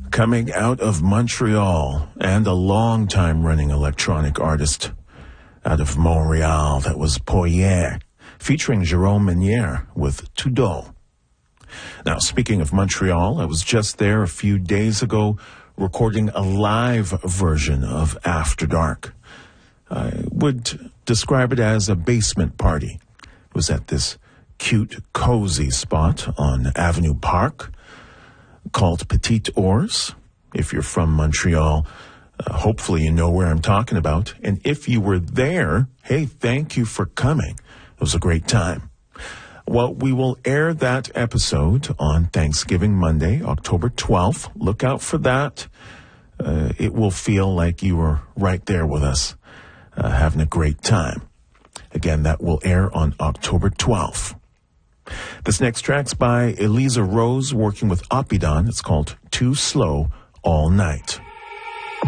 Coming out of Montreal, and a long-time running electronic artist out of Montreal, that was Poirier, featuring Jérôme Menière with Tudor. Now, speaking of Montreal, I was just there a few days ago recording a live version of After Dark. I would describe it as a basement party. It was at this cute, cozy spot on Avenue Park called Petite Ours. If you're from Montreal, hopefully you know where I'm talking about. And if you were there, hey, thank you for coming. It was a great time. Well, we will air that episode on Thanksgiving Monday, October 12th. Look out for that. It will feel like you were right there with us, having a great time. Again, that will air on October 12th. This next track's by Eliza Rose working with Opidon. It's called Too Slow All Night.